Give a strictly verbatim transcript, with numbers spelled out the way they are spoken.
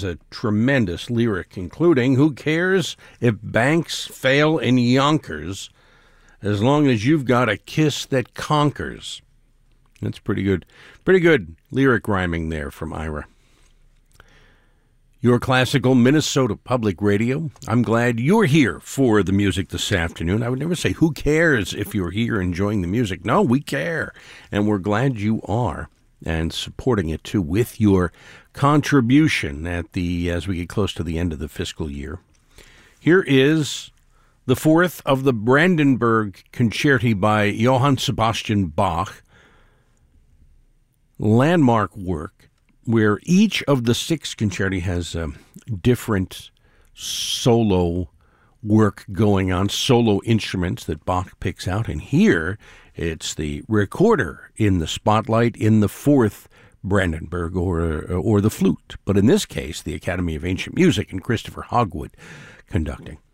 has a tremendous lyric, including, who cares if banks fail in Yonkers, as long as you've got a kiss that conquers. That's pretty good. Pretty good lyric rhyming there from Ira. Your classical Minnesota Public Radio. I'm glad you're here for the music this afternoon. I would never say, who cares if you're here enjoying the music? No, we care. And we're glad you are, and supporting it, too, with your contribution at the as we get close to the end of the fiscal year. Here is the fourth of the Brandenburg Concerti by Johann Sebastian Bach. Landmark work, where each of the six concerti has a different solo work going on, solo instruments that Bach picks out. And here it's the recorder in the spotlight in the fourth Brandenburg, or or the flute. But in this case, the Academy of Ancient Music and Christopher Hogwood conducting.